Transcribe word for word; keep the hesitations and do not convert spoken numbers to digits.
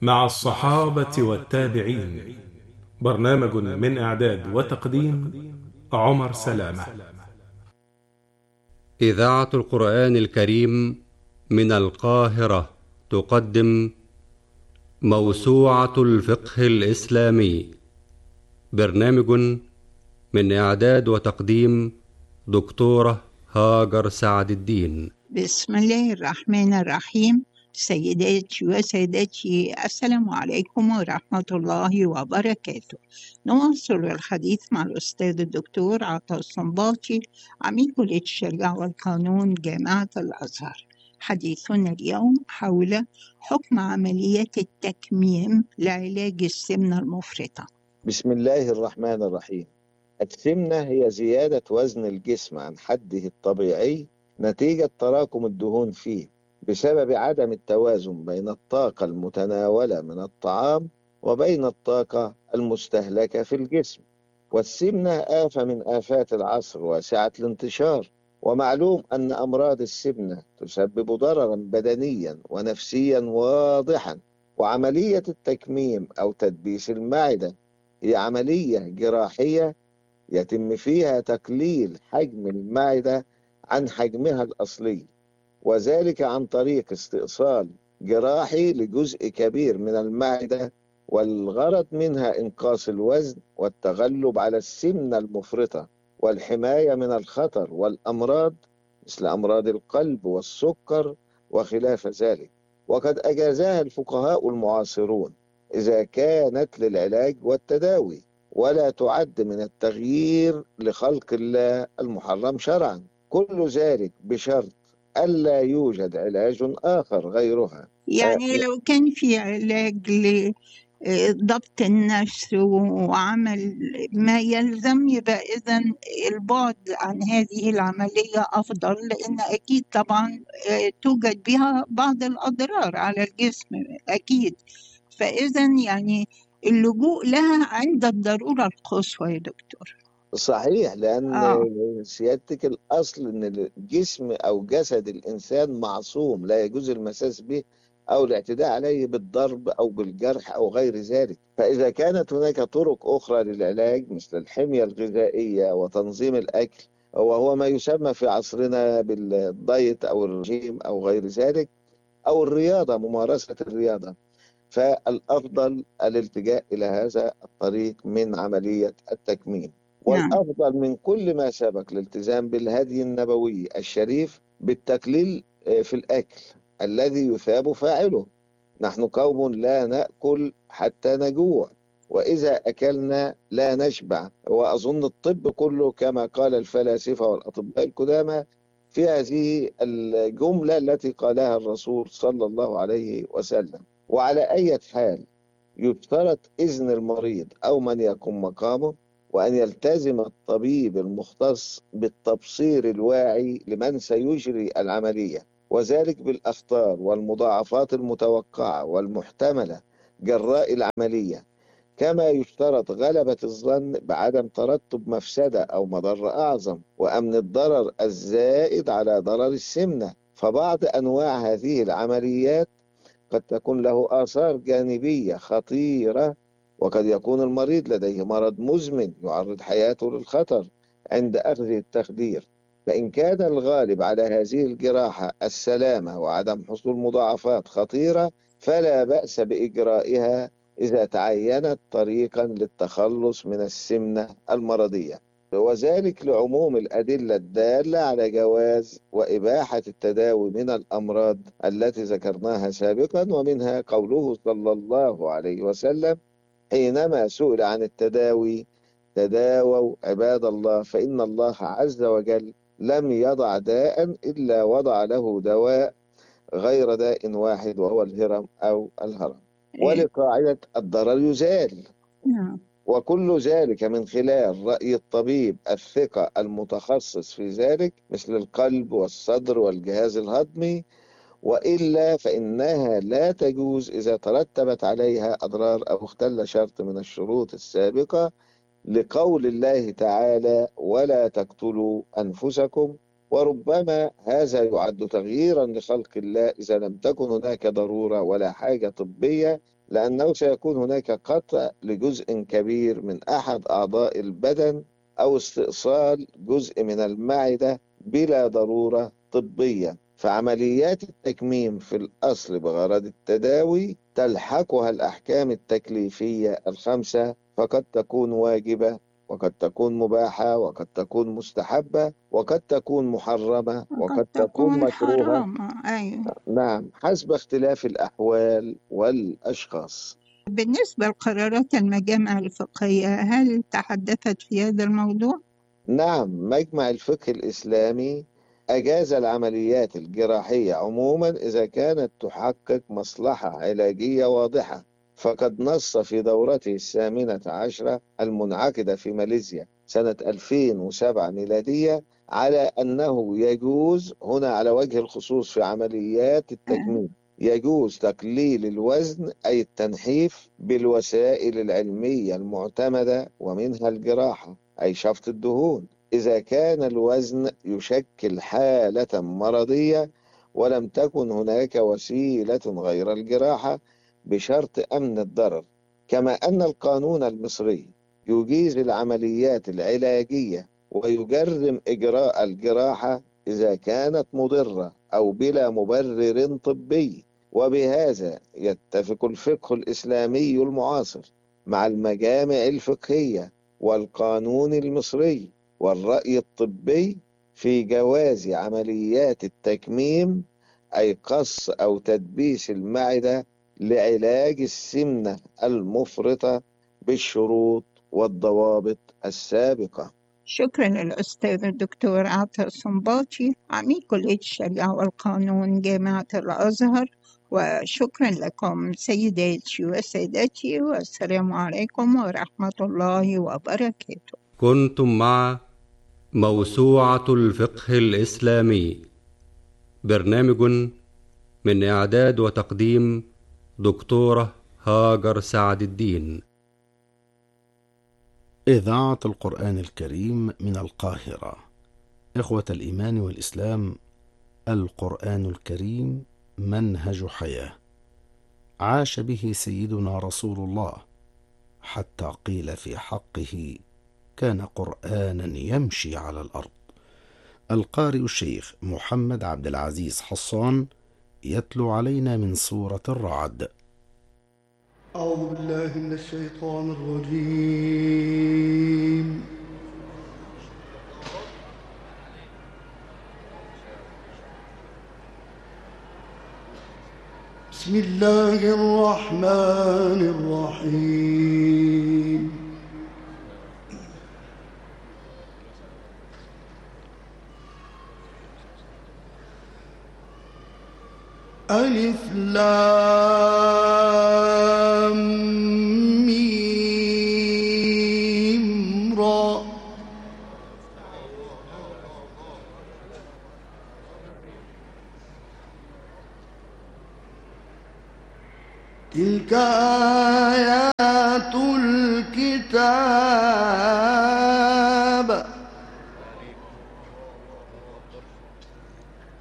مع الصحابة والتابعين. برنامج من إعداد وتقديم عمر سلامة. إذاعة القرآن الكريم من القاهرة تقدم موسوعة الفقه الإسلامي. برنامج من إعداد وتقديم دكتورة هاجر سعد الدين. بسم الله الرحمن الرحيم. سيداتي وسادتي، السلام عليكم ورحمة الله وبركاته. نواصل الحديث مع الأستاذ الدكتور عطا الصنباطي، عميد كلية الشريعة والقانون جامعة الأزهر. حديثنا اليوم حول حكم عمليات التكميم لعلاج السمنة المفرطة. بسم الله الرحمن الرحيم. السمنة هي زيادة وزن الجسم عن حده الطبيعي نتيجة تراكم الدهون فيه بسبب عدم التوازن بين الطاقة المتناولة من الطعام وبين الطاقة المستهلكة في الجسم. والسمنة آفة من آفات العصر واسعة الانتشار، ومعلوم أن أمراض السمنة تسبب ضررا بدنيا ونفسيا واضحا. وعملية التكميم أو تدبيس المعدة هي عملية جراحية يتم فيها تقليل حجم المعدة عن حجمها الأصلي، وذلك عن طريق استئصال جراحي لجزء كبير من المعدة، والغرض منها إنقاص الوزن والتغلب على السمنة المفرطة والحماية من الخطر والأمراض مثل أمراض القلب والسكر وخلاف ذلك. وقد أجازها الفقهاء المعاصرون إذا كانت للعلاج والتداوي، ولا تعد من التغيير لخلق الله المحرم شرعا، كل ذلك بشرط ألا يوجد علاج آخر غيرها. يعني لو كان في علاج لضبط النفس وعمل ما يلزم، يبقى إذن البعد عن هذه العملية أفضل، لأن أكيد طبعا توجد بها بعض الأضرار على الجسم أكيد. فإذن يعني اللجوء لها عند الضرورة القصوى يا دكتور. صحيح، لأن آه. سيادتك الأصل أن الجسم أو جسد الإنسان معصوم، لا يجوز المساس به أو الاعتداء عليه بالضرب أو بالجرح أو غير ذلك. فإذا كانت هناك طرق أخرى للعلاج مثل الحمية الغذائية وتنظيم الأكل، وهو ما يسمى في عصرنا بالدايت أو الرجيم أو غير ذلك، أو الرياضة، ممارسة الرياضة، فالأفضل الالتجاء إلى هذا الطريق من عملية التكميم. نعم. والأفضل من كل ما سبق الالتزام بالهدي النبوي الشريف بالتقليل في الأكل الذي يثاب فاعله. نحن قوم لا نأكل حتى نجوع، وإذا أكلنا لا نشبع. وأظن الطب كله كما قال الفلاسفة والأطباء القدامى في هذه الجملة التي قالها الرسول صلى الله عليه وسلم. وعلى أي حال يشترط إذن المريض أو من يقوم مقامه، وأن يلتزم الطبيب المختص بالتبصير الواعي لمن سيجري العملية، وذلك بالأخطار والمضاعفات المتوقعة والمحتملة جراء العملية. كما يشترط غلبة الظن بعدم ترتب مفسدة أو مضرة أعظم، وأمن الضرر الزائد على ضرر السمنة. فبعض أنواع هذه العمليات قد تكون له آثار جانبية خطيرة، وقد يكون المريض لديه مرض مزمن يعرض حياته للخطر عند أخذ التخدير. فإن كان الغالب على هذه الجراحة السلامة وعدم حصول مضاعفات خطيرة، فلا بأس بإجرائها إذا تعينت طريقا للتخلص من السمنة المرضية، وذلك لعموم الأدلة الدالة على جواز وإباحة التداوي من الأمراض التي ذكرناها سابقا. ومنها قوله صلى الله عليه وسلم حينما سئل عن التداوي: تداووا عباد الله فإن الله عز وجل لم يضع داء إلا وضع له دواء غير داء واحد وهو الهرم أو الهرم. ولقاعدة الضرر يزال، نعم. وكل ذلك من خلال رأي الطبيب الثقة المتخصص في ذلك مثل القلب والصدر والجهاز الهضمي، وإلا فإنها لا تجوز إذا ترتبت عليها أضرار أو اختل شرط من الشروط السابقة، لقول الله تعالى: ولا تقتلوا أنفسكم. وربما هذا يعد تغييرا لخلق الله إذا لم تكن هناك ضرورة ولا حاجة طبية لأنه سيكون هناك قطع لجزء كبير من أحد أعضاء البدن أو استئصال جزء من المعدة بلا ضرورة طبية، فعمليات التكميم في الأصل بغرض التداوي تلحقها الأحكام التكليفية الخمسة، فقد تكون واجبة، وقد تكون مباحة، وقد تكون مستحبة، وقد تكون محرمة، قد وقد تكون تكون مكروهة. حرام. أيوة. نعم، حسب اختلاف الأحوال والأشخاص. بالنسبة لقرارات المجامع الفقهية، هل تحدثت في هذا الموضوع؟ نعم، مجمع الفقه الإسلامي أجاز العمليات الجراحية عموما إذا كانت تحقق مصلحة علاجية واضحة، فقد نص في دورته الثامنة عشرة المنعقدة في ماليزيا سنة ألفين وسبعة ميلادية على أنه يجوز، هنا على وجه الخصوص في عمليات التجميل، يجوز تقليل الوزن أي التنحيف بالوسائل العلمية المعتمدة، ومنها الجراحة أي شفط الدهون، إذا كان الوزن يشكل حالة مرضية ولم تكن هناك وسيلة غير الجراحة بشرط أمن الضرر. كما أن القانون المصري يجيز العمليات العلاجية ويجرم إجراء الجراحة إذا كانت مضرة أو بلا مبرر طبي. وبهذا يتفق الفقه الإسلامي المعاصر مع المجامع الفقهية والقانون المصري والرأي الطبي في جواز عمليات التكميم أي قص أو تدبيس المعدة لعلاج السمنة المفرطة بالشروط والضوابط السابقة. شكرا للأستاذ الدكتور عطا صنباطي، عميد كلية الشريعة والقانون جامعة الأزهر، وشكرا لكم سيداتي وسادتي، والسلام عليكم ورحمة الله وبركاته. كنتم مع موسوعة الفقه الإسلامي، برنامج من إعداد وتقديم دكتورة هاجر سعد الدين. إذاعة القرآن الكريم من القاهرة. إخوة الإيمان والإسلام، القرآن الكريم منهج حياة عاش به سيدنا رسول الله، حتى قيل في حقه كان قرآنا يمشي على الأرض. القارئ الشيخ محمد عبد العزيز حصان يتلو علينا من سورة الرعد. أعوذ بالله من الشيطان الرجيم. بسم الله الرحمن الرحيم. ألف لام ميم را. تلك آيات الكتاب